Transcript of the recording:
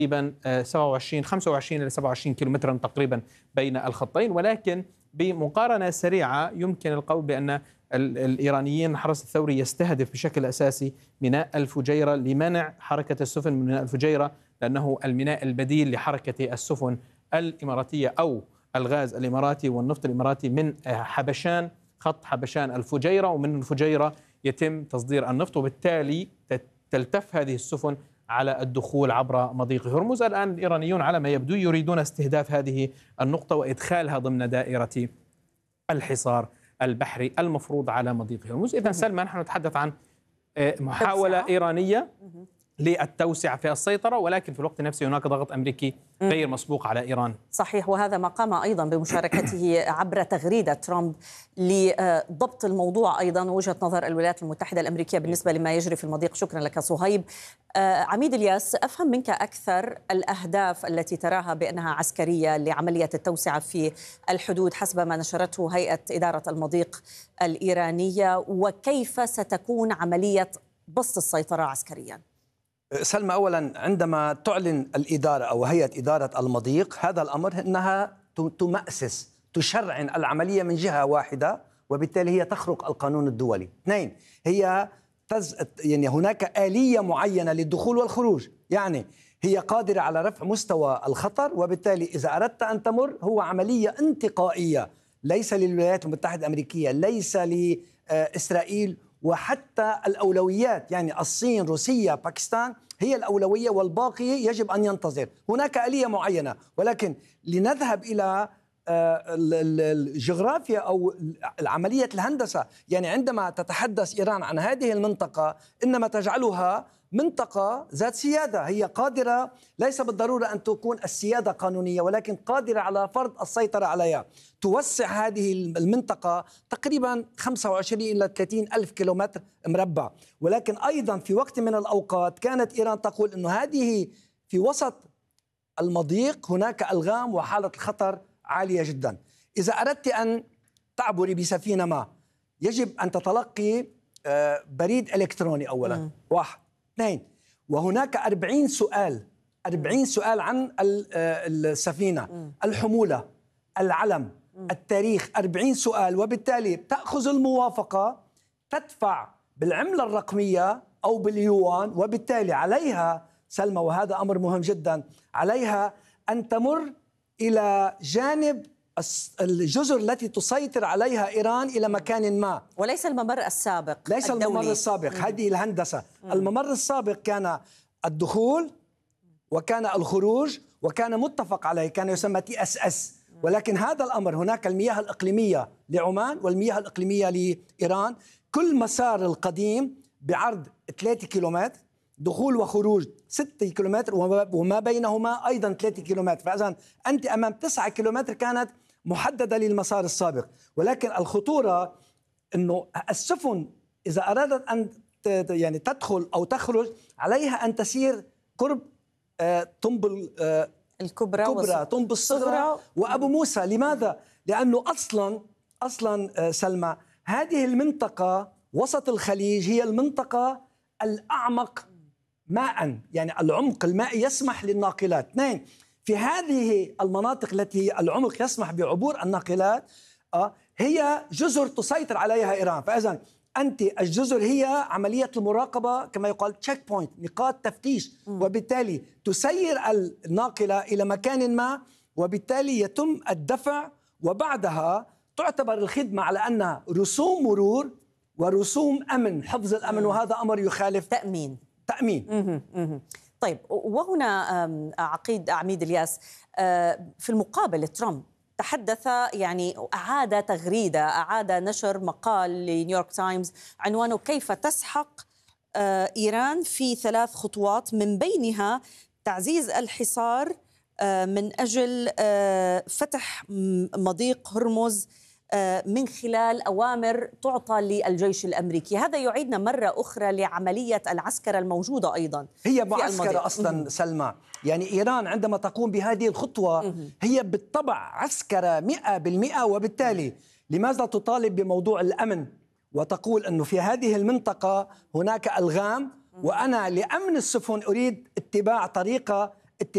تقريبا 25 إلى 27 كيلومترا تقريبا بين الخطين، ولكن بمقارنة سريعة يمكن القول بأن الإيرانيين الحرس الثوري يستهدف بشكل أساسي ميناء الفجيرة لمنع حركة السفن من ميناء الفجيرة، لأنه الميناء البديل لحركة السفن الإماراتية أو الغاز الإماراتي والنفط الإماراتي من حبشان، خط حبشان الفجيرة، ومن الفجيرة يتم تصدير النفط، وبالتالي تلتف هذه السفن على الدخول عبر مضيق هرمز. الآن الإيرانيون على ما يبدو يريدون استهداف هذه النقطة وإدخالها ضمن دائرة الحصار البحري المفروض على مضيق هرمز. إذن سلمى، نحن نتحدث عن محاولة إيرانية للتوسعة في السيطرة، ولكن في الوقت نفسه هناك ضغط أمريكي غير مسبوق على إيران. صحيح، وهذا ما قام أيضا بمشاركته عبر تغريدة ترامب لضبط الموضوع أيضا، وجهة نظر الولايات المتحدة الأمريكية بالنسبة لما يجري في المضيق. شكرا لك صهيب. عميد الياس، أفهم منك أكثر الأهداف التي تراها بأنها عسكرية لعملية التوسعة في الحدود حسب ما نشرته هيئة إدارة المضيق الإيرانية، وكيف ستكون عملية بسط السيطرة عسكريا؟ سلمى، أولا عندما تعلن الإدارة أو هيئة إدارة المضيق هذا الأمر أنها تمأسس تشرعن العملية من جهة واحدة، وبالتالي هي تخرق القانون الدولي. اثنين، هي يعني هناك آلية معينة للدخول والخروج، يعني هي قادرة على رفع مستوى الخطر، وبالتالي إذا أردت أن تمر هو عملية انتقائية، ليس للولايات المتحدة الأمريكية، ليس لإسرائيل، وحتى الأولويات يعني الصين، روسيا، باكستان هي الأولوية، والباقي يجب أن ينتظر. هناك آلية معينة، ولكن لنذهب إلى الجغرافيا أو عملية الهندسة. يعني عندما تتحدث إيران عن هذه المنطقة إنما تجعلها منطقة ذات سيادة، هي قادرة ليس بالضرورة أن تكون السيادة قانونية، ولكن قادرة على فرض السيطرة عليها. توسع هذه المنطقة تقريبا 25 إلى 30 ألف كيلومتر مربع، ولكن أيضا في وقت من الأوقات كانت إيران تقول أنه هذه في وسط المضيق هناك ألغام وحالة الخطر عالية جدا. إذا أردت أن تعبري بسفينة ما يجب أن تتلقي بريد إلكتروني أولا، واحد. اثنين، وهناك 40 سؤال عن السفينة، الحمولة، العلم، التاريخ، 40 سؤال، وبالتالي تأخذ الموافقة، تدفع بالعملة الرقمية أو باليوان، وبالتالي عليها سلمى، وهذا أمر مهم جدا، عليها أن تمر إلى جانب الجزر التي تسيطر عليها إيران إلى مكان ما، وليس الممر السابق. ليس الممر السابق. هذه الهندسة. الممر السابق كان الدخول وكان الخروج وكان متفق عليه، كان يسمى TSS، ولكن هذا الأمر هناك المياه الإقليمية لعمان والمياه الإقليمية لإيران، كل مسار القديم بعرض 3 كيلومتر، دخول وخروج 6 كيلومتر، وما بينهما أيضا 3 كيلومتر، فإذا أنت أمام 9 كيلومتر كانت محددة للمسار السابق. ولكن الخطورة أنه السفن إذا أرادت أن يعني تدخل أو تخرج عليها أن تسير قرب طنب الكبرى، طنب الصغرى وأبو موسى. لماذا؟ لأنه أصلا سلمى، هذه المنطقة وسط الخليج هي المنطقة الأعمق ماء، يعني العمق المائي يسمح للناقلات. اثنين، في هذه المناطق التي العمق يسمح بعبور الناقلات هي جزر تسيطر عليها إيران. فإذا أنت الجزر هي عملية المراقبة كما يقال تشيك بوينت، نقاط تفتيش، وبالتالي تسير الناقلة إلى مكان ما، وبالتالي يتم الدفع، وبعدها تعتبر الخدمة على أنها رسوم مرور ورسوم أمن، حفظ الأمن، وهذا أمر يخالف تأمين. طيب، وهنا عميد الياس، في المقابل ترامب تحدث، يعني أعاد تغريدة، أعاد نشر مقال لنيويورك تايمز عنوانه كيف تسحق إيران في 3 خطوات، من بينها تعزيز الحصار من أجل فتح مضيق هرمز من خلال أوامر تعطى للجيش الأمريكي. هذا يعيدنا مرة أخرى لعملية العسكرة الموجودة أيضا. هي معسكرة أصلا سلمى، يعني إيران عندما تقوم بهذه الخطوة هي بالطبع عسكرة 100%، وبالتالي لماذا تطالب بموضوع الأمن وتقول أنه في هذه المنطقة هناك ألغام، وأنا لأمن السفن أريد اتباع طريقة